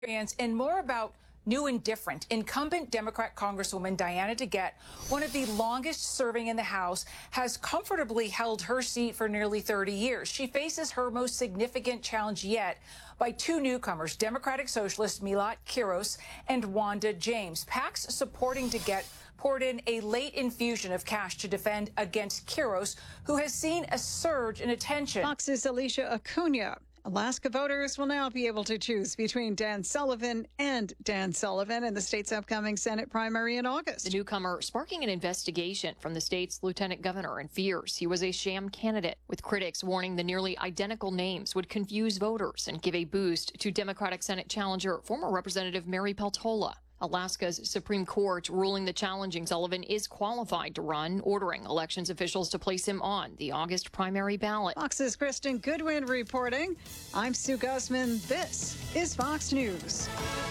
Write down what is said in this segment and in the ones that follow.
And more about new and different. Incumbent Democrat Congresswoman Diana DeGette, one of the longest serving in the House, has comfortably held her seat for nearly 30 years. She faces her most significant challenge yet by two newcomers, Democratic Socialist Milat Kiros and Wanda James. PACs supporting DeGette poured in a late infusion of cash to defend against Kiros, who has seen a surge in attention. Fox's Alicia Acuna. Alaska voters will now be able to choose between Dan Sullivan and Dan Sullivan in the state's upcoming Senate primary in August. The newcomer sparking an investigation from the state's lieutenant governor and fears he was a sham candidate, with critics warning the nearly identical names would confuse voters and give a boost to Democratic Senate challenger former Representative Mary Peltola. Alaska's Supreme Court ruling the challenging Sullivan is qualified to run, ordering elections officials to place him on the August primary ballot. Fox's Kristen Goodwin reporting. I'm Sue Guzman. This is Fox News.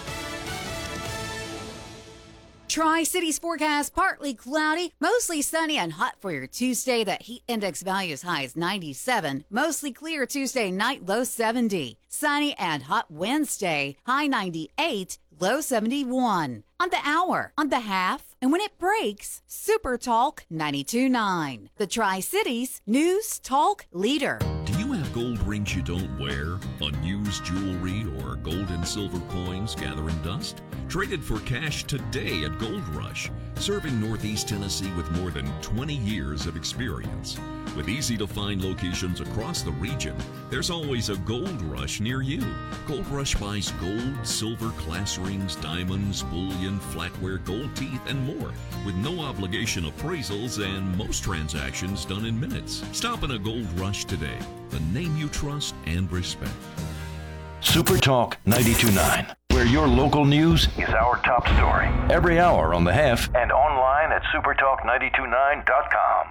Tri-Cities forecast, partly cloudy, mostly sunny and hot for your Tuesday. That heat index value is high as 97. Mostly clear Tuesday night, low 70. Sunny and hot Wednesday, high 98, low 71. On the hour, on the half, and when it breaks, Super Talk 92.9. The Tri-Cities News Talk leader. Do you have gold rings you don't wear? Unused jewelry or gold and silver coins gathering dust? Traded for cash today at Gold Rush, serving Northeast Tennessee with more than 20 years of experience. With easy-to-find locations across the region, there's always a Gold Rush near you. Gold Rush buys gold, silver, class rings, diamonds, bullion, flatware, gold teeth, and more, with no obligation appraisals and most transactions done in minutes. Stop in a Gold Rush today, the name you trust and respect. Super Talk 92.9, where your local news is our top story. Every hour on the half and online at supertalk929.com.